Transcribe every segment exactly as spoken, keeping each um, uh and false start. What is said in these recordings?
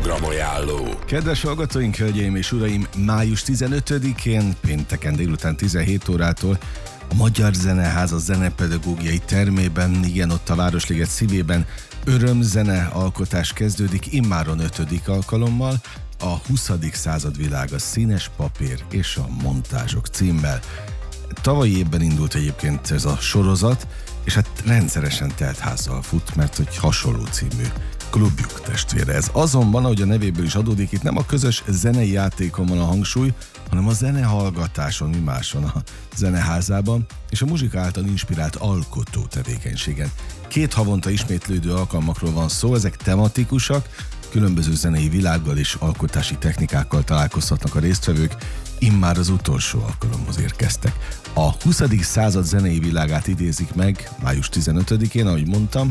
Programajánló. Kedves hallgatóink, hölgyeim és uraim, május tizenötödikén, pénteken délután tizenhét órától a Magyar Zeneház a zenepedagógiai termében, igen, ott a Városliget szívében örömzene alkotás kezdődik, immáron ötödik alkalommal, a huszadik század világa színes papír és a montázsok címmel. Tavalyi évben indult egyébként ez a sorozat, és hát rendszeresen telt házzal fut, mert hogy hasonló című klubjuk testvére ez. Azonban, ahogy a nevéből is adódik, itt nem a közös zenei játékon van a hangsúly, hanem a zenehallgatáson, mi máson a Zeneházában, és a muzsika által inspirált alkotó tevékenységen. Két havonta ismétlődő alkalmakról van szó, ezek tematikusak, különböző zenei világgal és alkotási technikákkal találkozhatnak a résztvevők, immár az utolsó alkalomhoz érkeztek. A huszadik század zenei világát idézik meg május tizenötödikén, ahogy mondtam.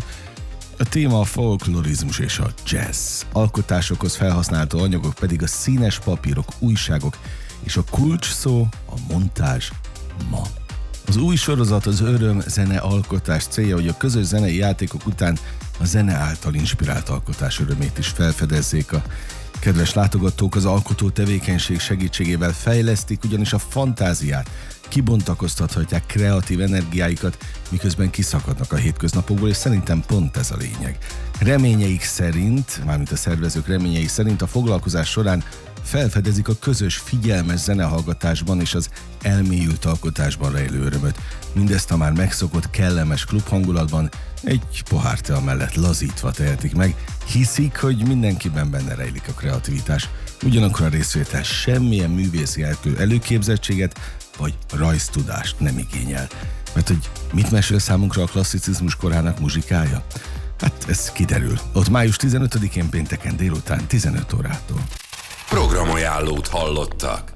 A téma a folklorizmus és a jazz. Alkotásokhoz felhasználható anyagok pedig a színes papírok, újságok és a kulcs szó, a montázs ma. Az új sorozat az öröm zene alkotás célja, hogy a közös zenei játékok után a zene által inspirált alkotás örömét is felfedezzék. A kedves látogatók az alkotó tevékenység segítségével fejlesztik ugyanis a fantáziát, kibontakoztathatják kreatív energiáikat, miközben kiszakadnak a hétköznapokból, és szerintem pont ez a lényeg. Reményeik szerint, mármint a szervezők reményei szerint a foglalkozás során felfedezik a közös figyelmes zenehallgatásban és az elmélyült alkotásban rejlő örömöt. Mindezt a már megszokott kellemes klubhangulatban egy pohár tea mellett lazítva tehetik meg, hiszik, hogy mindenkiben benne rejlik a kreativitás. Ugyanakkor a részvétel semmilyen művészi előképzettséget vagy rajztudást nem igényel. Mert hogy mit mesél számunkra a klasszicizmus korának muzsikája? Hát ez kiderül. Ott május tizenötödikén pénteken délután tizenöt órától. Programajánlót hallottak.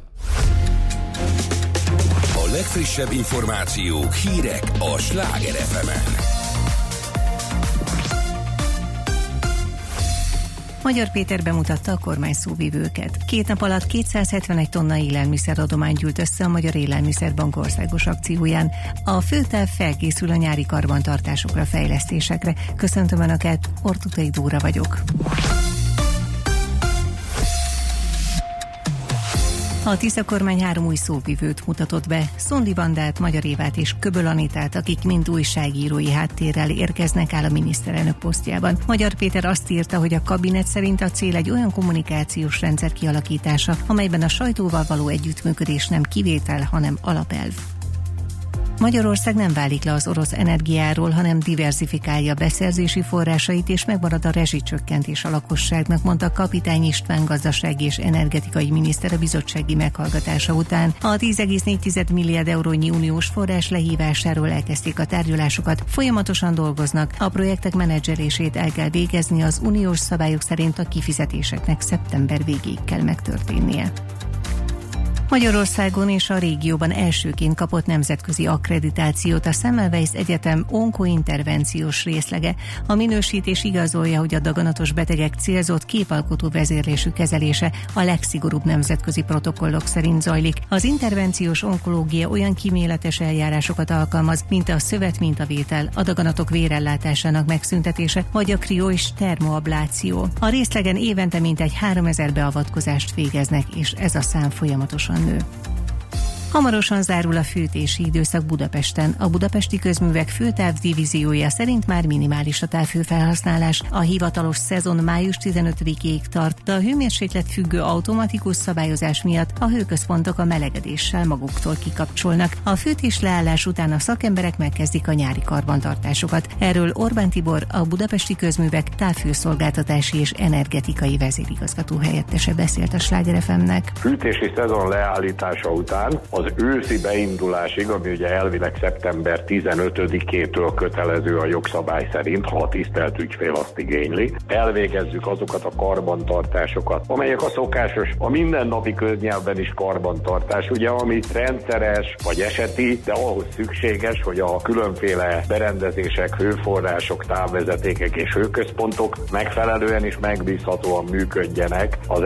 A legfrissebb információk, hírek a Sláger ef emen. Magyar Péter bemutatta a kormány szóvivőket. Két nap alatt kétszázhetvenegy tonna élelmiszeradomány gyűlt össze a Magyar Élelmiszerbank országos akcióján. A főterv felkészül a nyári karbantartásokra, fejlesztésekre. Köszöntöm Önöket, Ortutai Dóra vagyok. A Tisza kormány három új szóvivőt mutatott be, Szondi Vandát, Magyar Évát és Köböl Anitát, akik mind újságírói háttérrel érkeznek áll a miniszterelnök posztjában. Magyar Péter azt írta, hogy a kabinet szerint a cél egy olyan kommunikációs rendszer kialakítása, amelyben a sajtóval való együttműködés nem kivétel, hanem alapelv. Magyarország nem válik le az orosz energiáról, hanem diverzifikálja beszerzési forrásait, és megmarad a rezsicsökkentés a lakosságnak, mondta Kapitány István gazdasági és energetikai miniszter a bizottsági meghallgatása után. A tíz egész négy milliárd eurónyi uniós forrás lehívásáról elkezdték a tárgyalásokat, folyamatosan dolgoznak, a projektek menedzselését el kell végezni, az uniós szabályok szerint a kifizetéseknek szeptember végéig kell megtörténnie. Magyarországon és a régióban elsőként kapott nemzetközi akkreditációt a Semmelweis Egyetem onkointervenciós részlege. A minősítés igazolja, hogy a daganatos betegek célzott képalkotó vezérlésű kezelése a legszigorúbb nemzetközi protokollok szerint zajlik. Az intervenciós onkológia olyan kíméletes eljárásokat alkalmaz, mint a szövetmintavétel, a daganatok vérellátásának megszüntetése vagy a krió- és termoabláció. A részlegen évente mintegy háromezer beavatkozást végeznek, és ez a szám folyamatosan nő. Hamarosan zárul a fűtési időszak Budapesten. A budapesti közművek főtávdivíziója szerint már minimális a távhőfelhasználás. A hivatalos szezon május tizenötödikéig tart, de a hőmérséklet függő automatikus szabályozás miatt a hőközpontok a melegedéssel maguktól kikapcsolnak. A fűtés leállás után a szakemberek megkezdik a nyári karbantartásokat. Erről Orbán Tibor, a budapesti közművek távhőszolgáltatási és energetikai vezérigazgató helyettese beszélt a Sláger ef emnek. Fűtési szezon leállítása után az őszi beindulásig, ami ugye elvileg szeptember tizenötödikétől kötelező a jogszabály szerint, ha a tisztelt ügyfél azt igényli, elvégezzük azokat a karbantartásokat, amelyek a szokásos, a mindennapi köznyelvben is karbantartás, ugye, ami rendszeres vagy eseti, de ahhoz szükséges, hogy a különféle berendezések, hőforrások, távvezetékek és hőközpontok megfelelően és megbízhatóan működjenek az